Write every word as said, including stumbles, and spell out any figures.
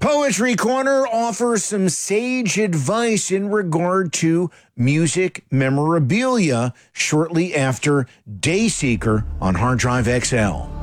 Poetry Corner offers some sage advice in regard to music memorabilia shortly after Dayseeker on Hard Drive X L.